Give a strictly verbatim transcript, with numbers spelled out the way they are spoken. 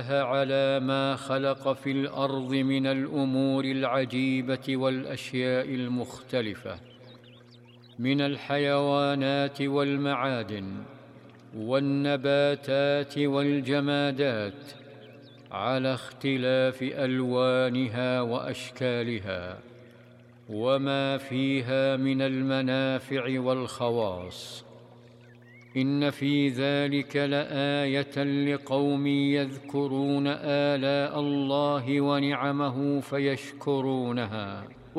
على ما خلق في الأرض من الأمور العجيبة والأشياء المختلفة، من الحيوانات والمعادن والنباتات والجمادات، على اختلاف ألوانها وأشكالها، وما فيها من المنافع والخواص. إن في ذلك لآية لقوم يذكرون آلاء الله ونعمه فيشكرونها.